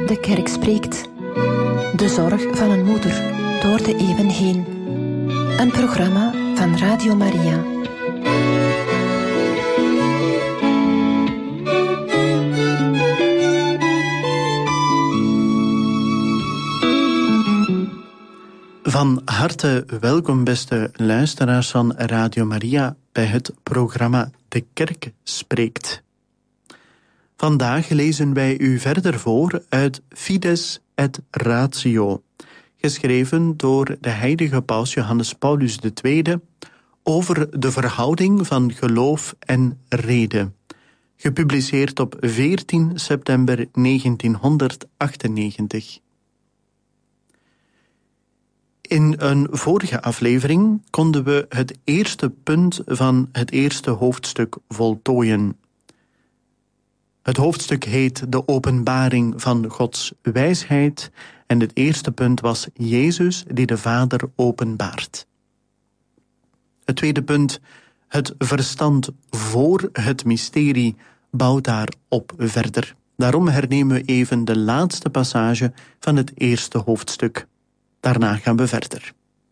De kerk spreekt. De zorg van een moeder door de eeuwen heen. Een programma van Radio Maria. Van harte welkom, beste luisteraars van Radio Maria, bij het programma De Kerk Spreekt. Vandaag lezen wij u verder voor uit Fides et Ratio, geschreven door de heilige paus Johannes Paulus II over de verhouding van geloof en reden, gepubliceerd op 14 september 1998. In een vorige aflevering konden we het eerste punt van het eerste hoofdstuk voltooien. Het hoofdstuk heet De openbaring van Gods wijsheid en het eerste punt was Jezus die de Vader openbaart. Het tweede punt, het verstand voor het mysterie, bouwt daarop verder. Daarom hernemen we even de laatste passage van het eerste hoofdstuk. Daarna gaan we verder.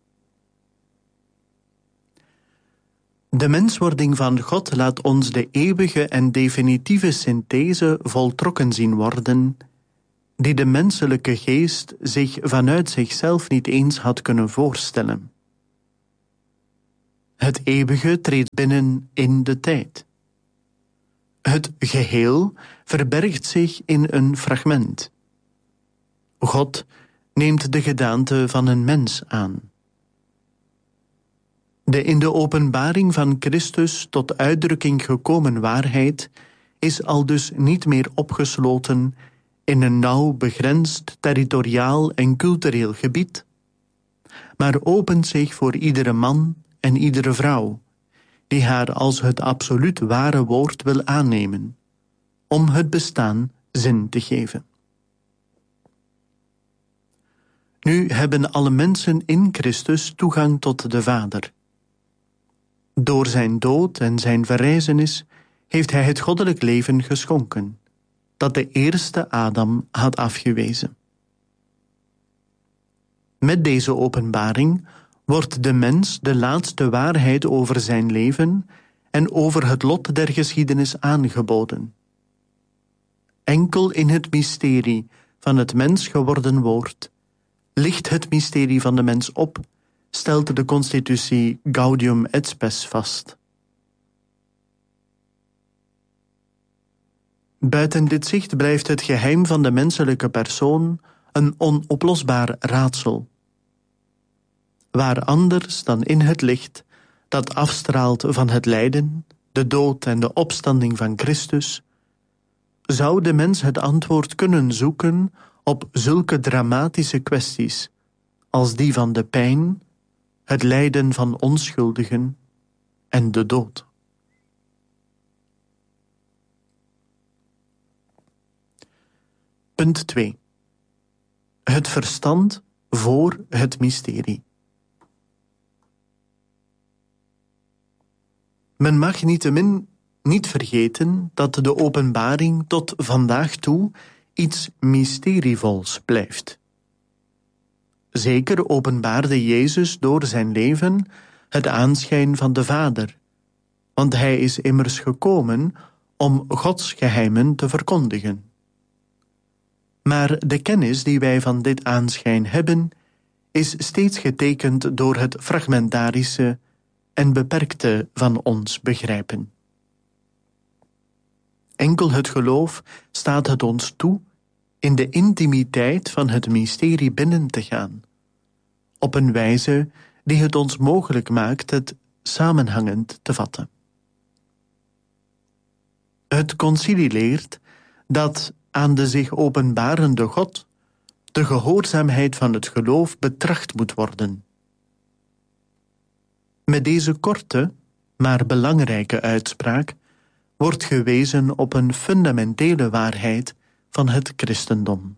De menswording van God laat ons de eeuwige en definitieve synthese voltrokken zien worden, die de menselijke geest zich vanuit zichzelf niet eens had kunnen voorstellen. Het eeuwige treedt binnen in de tijd. Het geheel verbergt zich in een fragment. God neemt de gedaante van een mens aan. De in de openbaring van Christus tot uitdrukking gekomen waarheid is aldus niet meer opgesloten in een nauw begrensd territoriaal en cultureel gebied, maar opent zich voor iedere man en iedere vrouw, die haar als het absoluut ware woord wil aannemen, om het bestaan zin te geven. Nu hebben alle mensen in Christus toegang tot de Vader. Door zijn dood en zijn verrijzenis heeft hij het goddelijk leven geschonken, dat de eerste Adam had afgewezen. Met deze openbaring wordt de mens de laatste waarheid over zijn leven en over het lot der geschiedenis aangeboden. Enkel in het mysterie van het mens geworden woord ligt het mysterie van de mens op, stelt de constitutie Gaudium et Spes vast. Buiten dit zicht blijft het geheim van de menselijke persoon een onoplosbaar raadsel. Waar anders dan in het licht dat afstraalt van het lijden, de dood en de opstanding van Christus, zou de mens het antwoord kunnen zoeken op zulke dramatische kwesties als die van de pijn, het lijden van onschuldigen en de dood. Punt 2. Het verstand voor het mysterie. Men mag niettemin niet vergeten dat de openbaring tot vandaag toe iets mysterievols blijft. Zeker openbaarde Jezus door zijn leven het aanschijn van de Vader, want hij is immers gekomen om Gods geheimen te verkondigen. Maar de kennis die wij van dit aanschijn hebben, is steeds getekend door het fragmentarische en beperkte van ons begrijpen. Enkel het geloof staat het ons toe in de intimiteit van het mysterie binnen te gaan, op een wijze die het ons mogelijk maakt het samenhangend te vatten. Het concilie leert dat aan de zich openbarende God de gehoorzaamheid van het geloof betracht moet worden. Met deze korte, maar belangrijke uitspraak wordt gewezen op een fundamentele waarheid van het christendom.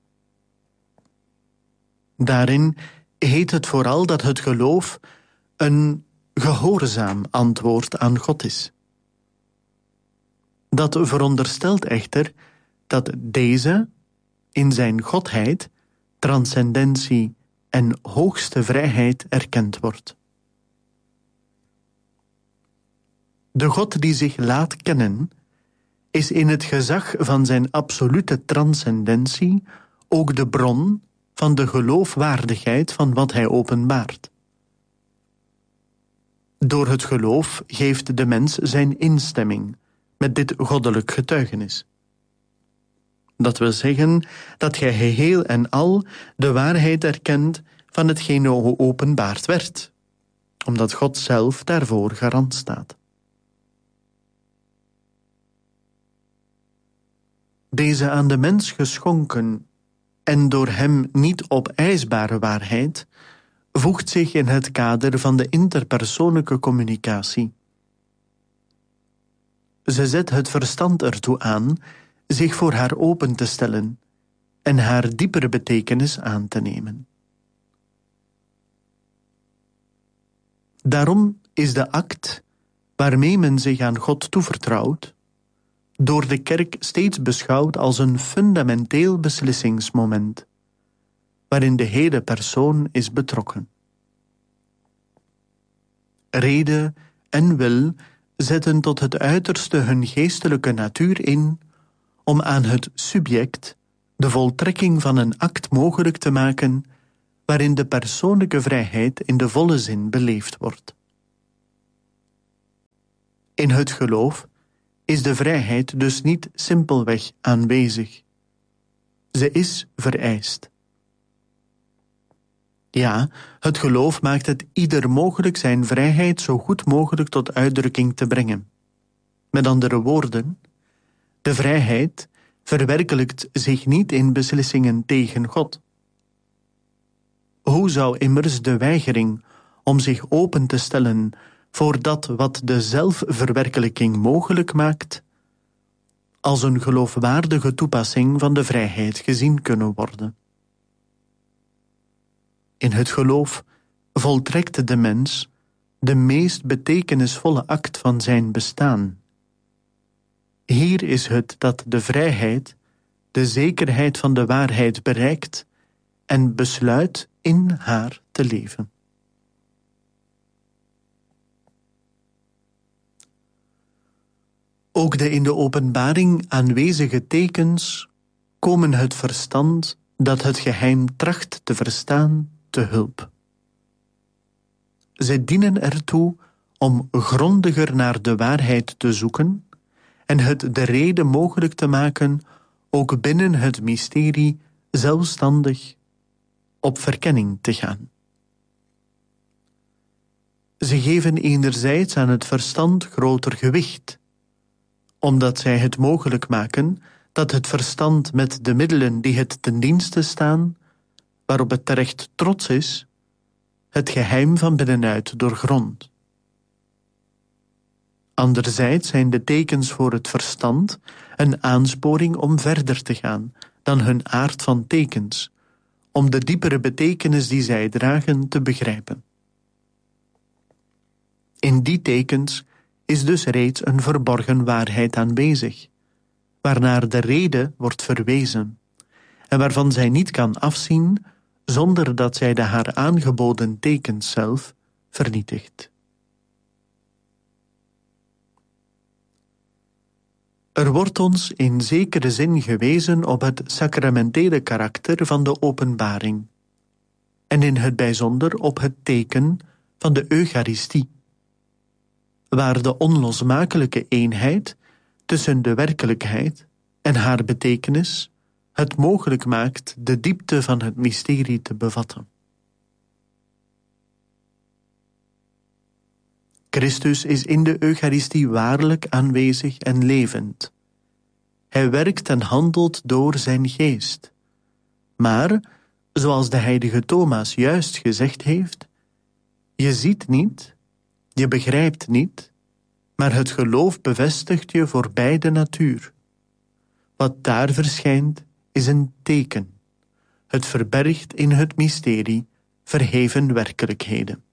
Daarin heet het vooral dat het geloof een gehoorzaam antwoord aan God is. Dat veronderstelt echter dat deze in zijn godheid, transcendentie en hoogste vrijheid erkend wordt. De God die zich laat kennen, is in het gezag van zijn absolute transcendentie ook de bron van de geloofwaardigheid van wat hij openbaart. Door het geloof geeft de mens zijn instemming met dit goddelijk getuigenis. Dat wil zeggen dat hij geheel en al de waarheid erkent van hetgeen geopenbaard werd, omdat God zelf daarvoor garant staat. Deze aan de mens geschonken en door hem niet opeisbare waarheid voegt zich in het kader van de interpersoonlijke communicatie. Ze zet het verstand ertoe aan zich voor haar open te stellen en haar diepere betekenis aan te nemen. Daarom is de act waarmee men zich aan God toevertrouwt door de kerk steeds beschouwd als een fundamenteel beslissingsmoment, waarin de hele persoon is betrokken. Rede en wil zetten tot het uiterste hun geestelijke natuur in om aan het subject de voltrekking van een act mogelijk te maken waarin de persoonlijke vrijheid in de volle zin beleefd wordt. In het geloof is de vrijheid dus niet simpelweg aanwezig. Ze is vereist. Ja, het geloof maakt het ieder mogelijk zijn vrijheid zo goed mogelijk tot uitdrukking te brengen. Met andere woorden, de vrijheid verwerkelijkt zich niet in beslissingen tegen God. Hoe zou immers de weigering om zich open te stellen voor dat wat de zelfverwerkelijking mogelijk maakt, als een geloofwaardige toepassing van de vrijheid gezien kunnen worden? In het geloof voltrekt de mens de meest betekenisvolle act van zijn bestaan. Hier is het dat de vrijheid de zekerheid van de waarheid bereikt en besluit in haar te leven. Ook de in de openbaring aanwezige tekens komen het verstand dat het geheim tracht te verstaan te hulp. Zij dienen ertoe om grondiger naar de waarheid te zoeken en het de reden mogelijk te maken ook binnen het mysterie zelfstandig op verkenning te gaan. Ze geven enerzijds aan het verstand groter gewicht, omdat zij het mogelijk maken dat het verstand met de middelen die het ten dienste staan, waarop het terecht trots is, het geheim van binnenuit doorgrondt. Anderzijds zijn de tekens voor het verstand een aansporing om verder te gaan dan hun aard van tekens, om de diepere betekenis die zij dragen te begrijpen. In die tekens is dus reeds een verborgen waarheid aanwezig, waarnaar de rede wordt verwezen, en waarvan zij niet kan afzien zonder dat zij de haar aangeboden tekens zelf vernietigt. Er wordt ons in zekere zin gewezen op het sacramentele karakter van de openbaring, en in het bijzonder op het teken van de Eucharistie, waar de onlosmakelijke eenheid tussen de werkelijkheid en haar betekenis het mogelijk maakt de diepte van het mysterie te bevatten. Christus is in de Eucharistie waarlijk aanwezig en levend. Hij werkt en handelt door zijn geest. Maar, zoals de heilige Thomas juist gezegd heeft, je ziet niet, je begrijpt niet, maar het geloof bevestigt je voor beide natuur. Wat daar verschijnt is een teken. Het verbergt in het mysterie verheven werkelijkheden.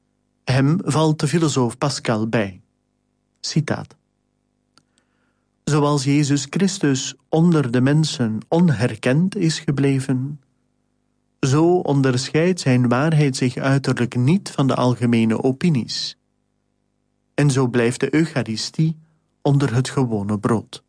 Hem valt de filosoof Pascal bij. Citaat. zoals Jezus Christus onder de mensen onherkend is gebleven, zo onderscheidt zijn waarheid zich uiterlijk niet van de algemene opinies. En zo blijft de Eucharistie onder het gewone brood.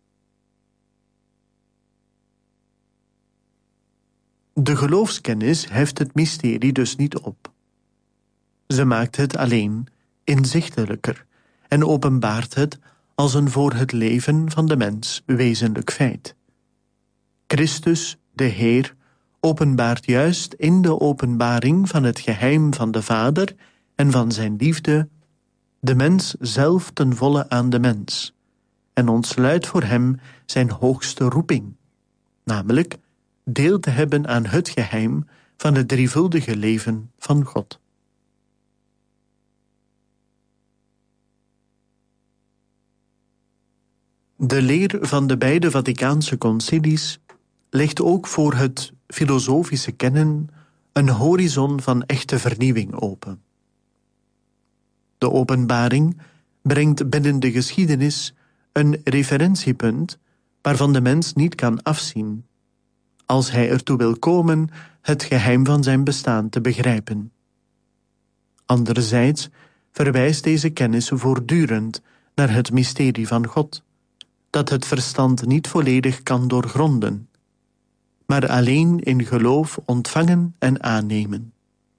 De geloofskennis heft het mysterie dus niet op. Ze maakt het alleen inzichtelijker en openbaart het als een voor het leven van de mens wezenlijk feit. Christus, de Heer, openbaart juist in de openbaring van het geheim van de Vader en van zijn liefde de mens zelf ten volle aan de mens en ontsluit voor hem zijn hoogste roeping, namelijk deel te hebben aan het geheim van het drievuldige leven van God. De leer van de beide Vaticaanse concilies legt ook voor het filosofische kennen een horizon van echte vernieuwing open. De openbaring brengt binnen de geschiedenis een referentiepunt waarvan de mens niet kan afzien, als hij ertoe wil komen het geheim van zijn bestaan te begrijpen. Anderzijds verwijst deze kennis voortdurend naar het mysterie van God, dat het verstand niet volledig kan doorgronden, maar alleen in geloof ontvangen en aannemen.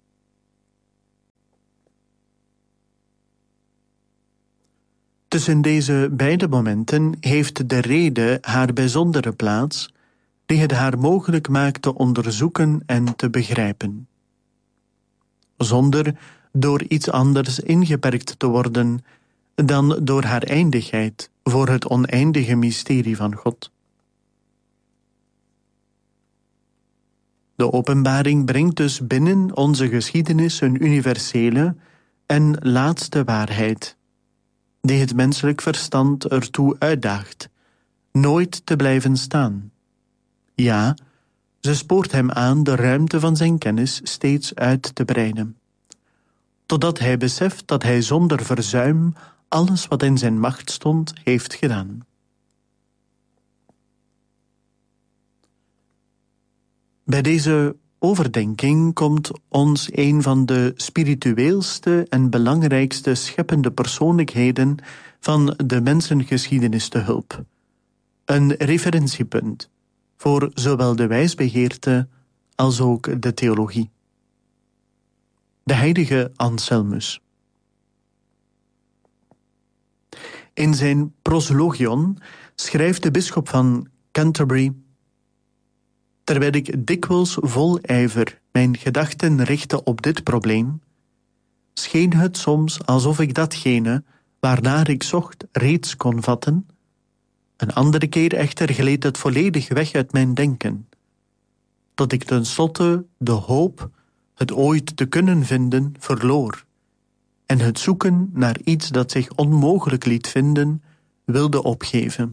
Tussen deze beide momenten heeft de rede haar bijzondere plaats, die het haar mogelijk maakt te onderzoeken en te begrijpen. Zonder door iets anders ingeperkt te worden dan door haar eindigheid voor het oneindige mysterie van God. De openbaring brengt dus binnen onze geschiedenis een universele en laatste waarheid, die het menselijk verstand ertoe uitdaagt nooit te blijven staan. Ja, ze spoort hem aan de ruimte van zijn kennis steeds uit te breiden, totdat hij beseft dat hij zonder verzuim alles wat in zijn macht stond, heeft gedaan. Bij deze overdenking komt ons een van de spiritueelste en belangrijkste scheppende persoonlijkheden van de mensengeschiedenis te hulp. Een referentiepunt voor zowel de wijsbegeerte als ook de theologie. De heilige Anselmus. In zijn Proslogion schrijft de bisschop van Canterbury: terwijl ik dikwijls vol ijver mijn gedachten richtte op dit probleem, scheen het soms alsof ik datgene waarnaar ik zocht reeds kon vatten. Een andere keer echter gleed het volledig weg uit mijn denken, tot ik tenslotte de hoop het ooit te kunnen vinden verloor en het zoeken naar iets dat zich onmogelijk liet vinden wilde opgeven.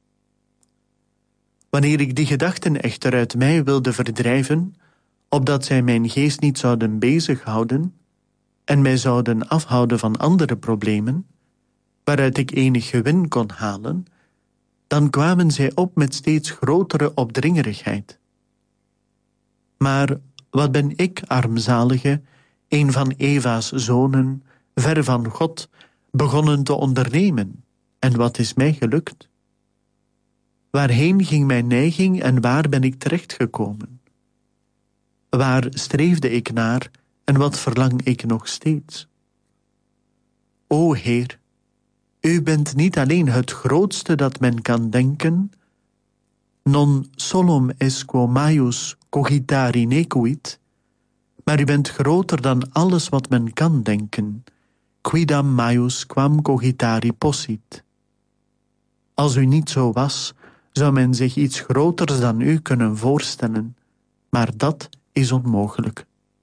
Wanneer ik die gedachten echter uit mij wilde verdrijven, opdat zij mijn geest niet zouden bezighouden en mij zouden afhouden van andere problemen, waaruit ik enig gewin kon halen, dan kwamen zij op met steeds grotere opdringerigheid. Maar wat ben ik, armzalige, een van Eva's zonen, ver van God, begonnen te ondernemen, en wat is mij gelukt? Waarheen ging mijn neiging en waar ben ik terechtgekomen? Waar streefde ik naar en wat verlang ik nog steeds? O Heer, u bent niet alleen het grootste dat men kan denken, non solum est quo maius cogitari nequit, maar u bent groter dan alles wat men kan denken, quidam maius quam cogitari possit. Als u niet zo was, zou men zich iets groters dan u kunnen voorstellen, maar dat is onmogelijk.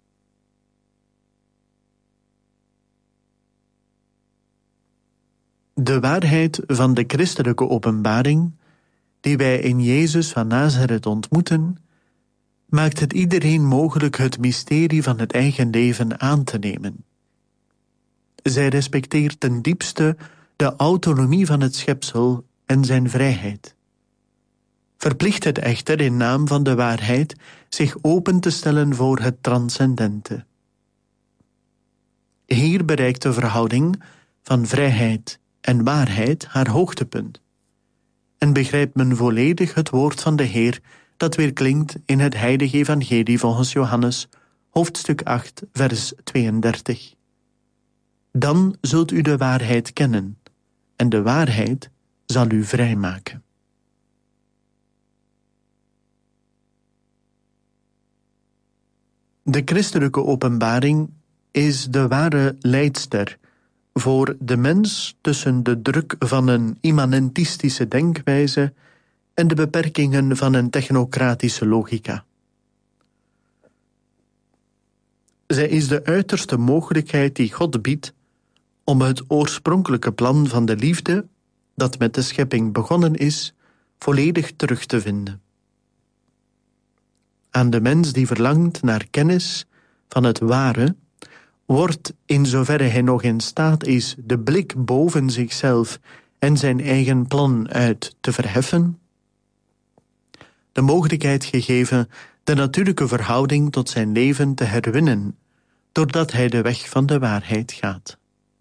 De waarheid van de christelijke openbaring, die wij in Jezus van Nazareth ontmoeten, maakt het iedereen mogelijk het mysterie van het eigen leven aan te nemen. Zij respecteert ten diepste de autonomie van het schepsel en zijn vrijheid. Verplicht het echter in naam van de waarheid zich open te stellen voor het transcendente. Hier bereikt de verhouding van vrijheid en waarheid haar hoogtepunt en begrijpt men volledig het woord van de Heer dat weerklinkt in het heilige evangelie volgens Johannes, hoofdstuk 8, vers 32. Dan zult u de waarheid kennen, en de waarheid zal u vrijmaken. De christelijke openbaring is de ware leidster voor de mens tussen de druk van een immanentistische denkwijze en de beperkingen van een technocratische logica. Zij is de uiterste mogelijkheid die God biedt om het oorspronkelijke plan van de liefde, dat met de schepping begonnen is, volledig terug te vinden. Aan de mens die verlangt naar kennis van het ware, wordt, in zoverre hij nog in staat is de blik boven zichzelf en zijn eigen plan uit te verheffen, de mogelijkheid gegeven de natuurlijke verhouding tot zijn leven te herwinnen, doordat hij de weg van de waarheid gaat.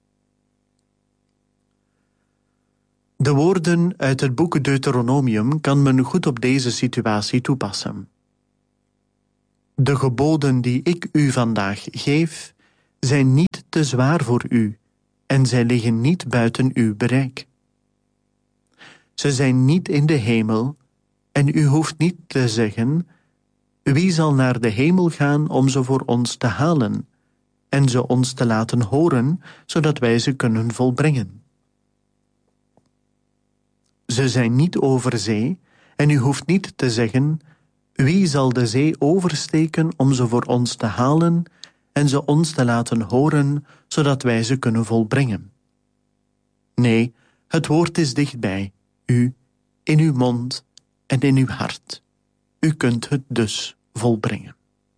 De woorden uit het boek Deuteronomium kan men goed op deze situatie toepassen. De geboden die ik u vandaag geef, zijn niet te zwaar voor u en zij liggen niet buiten uw bereik. Ze zijn niet in de hemel en u hoeft niet te zeggen: wie zal naar de hemel gaan om ze voor ons te halen en ze ons te laten horen, zodat wij ze kunnen volbrengen. Ze zijn niet over zee en u hoeft niet te zeggen: wie zal de zee oversteken om ze voor ons te halen en ze ons te laten horen, zodat wij ze kunnen volbrengen. Nee, het woord is dichtbij, u, in uw mond en in uw hart. U kunt het dus volbrengen.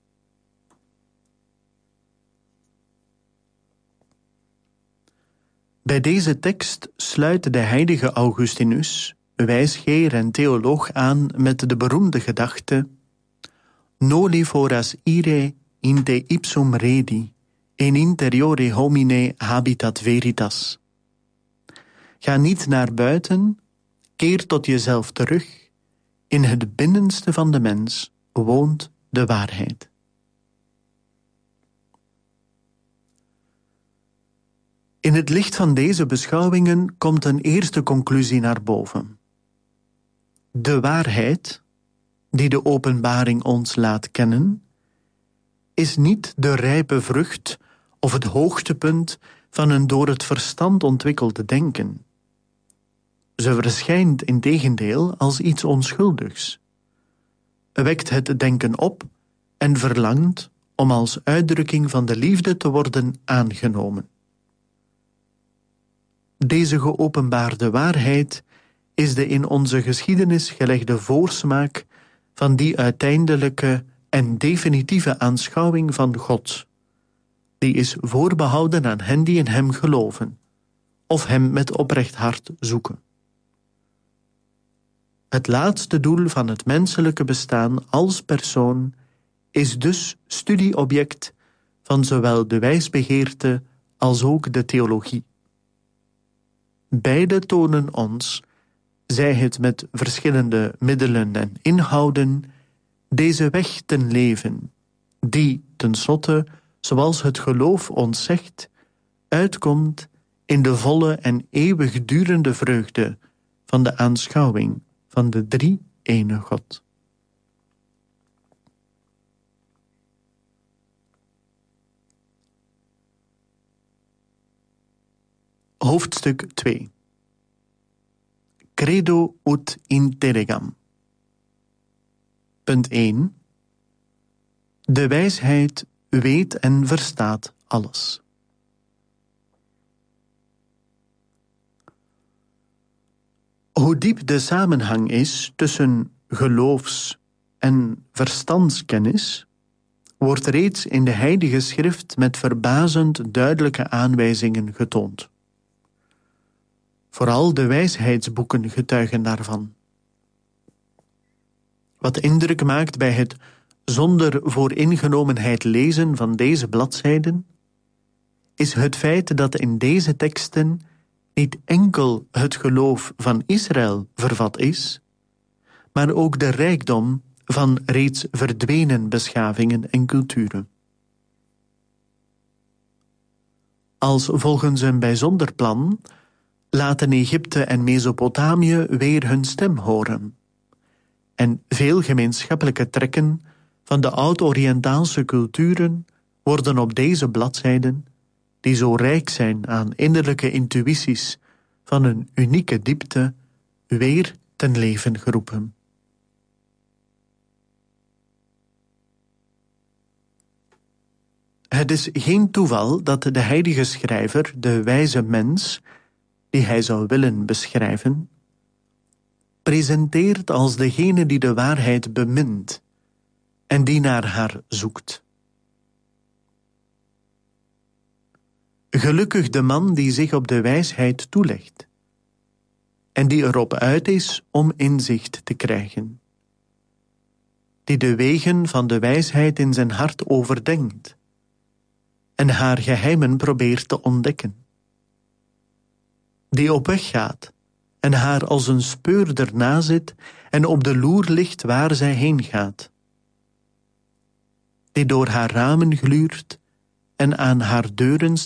Bij deze tekst sluit de heilige Augustinus, wijsgeer en theoloog, aan met de beroemde gedachte: noli foras ire in te ipsum redi, in interiore homine habitat veritas. Ga niet naar buiten, keer tot jezelf terug. In het binnenste van de mens woont de waarheid. In het licht van deze beschouwingen komt een eerste conclusie naar boven. De waarheid, die de openbaring ons laat kennen, is niet de rijpe vrucht of het hoogtepunt van een door het verstand ontwikkeld denken. Ze verschijnt integendeel als iets onschuldigs, wekt het denken op en verlangt om als uitdrukking van de liefde te worden aangenomen. Deze geopenbaarde waarheid is de in onze geschiedenis gelegde voorsmaak van die uiteindelijke en definitieve aanschouwing van God, die is voorbehouden aan hen die in hem geloven, of hem met oprecht hart zoeken. Het laatste doel van het menselijke bestaan als persoon is dus studieobject van zowel de wijsbegeerte als ook de theologie. Beide tonen ons, zij het met verschillende middelen en inhouden, deze weg ten leven, die tenslotte, zoals het geloof ons zegt, uitkomt in de volle en eeuwigdurende vreugde van de aanschouwing van de drie-ene God. Hoofdstuk 2. Credo ut intellegam. Punt 1. De wijsheid weet en verstaat alles. Hoe diep de samenhang is tussen geloofs- en verstandskennis, wordt reeds in de Heilige Schrift met verbazend duidelijke aanwijzingen getoond. Vooral de wijsheidsboeken getuigen daarvan. Wat indruk maakt bij het zonder vooringenomenheid lezen van deze bladzijden, is het feit dat in deze teksten niet enkel het geloof van Israël vervat is, maar ook de rijkdom van reeds verdwenen beschavingen en culturen. Als volgens een bijzonder plan laten Egypte en Mesopotamië weer hun stem horen. En veel gemeenschappelijke trekken van de oud-Oriëntaalse culturen worden op deze bladzijden, die zo rijk zijn aan innerlijke intuïties van een unieke diepte, weer ten leven geroepen. Het is geen toeval dat de heilige schrijver de wijze mens, die hij zou willen beschrijven, presenteert als degene die de waarheid bemint en die naar haar zoekt. Gelukkig de man die zich op de wijsheid toelegt en die erop uit is om inzicht te krijgen, die de wegen van de wijsheid in zijn hart overdenkt en haar geheimen probeert te ontdekken, die op weg gaat en haar als een speurder nazit en op de loer ligt waar zij heen gaat, die door haar ramen gluurt en aan haar deuren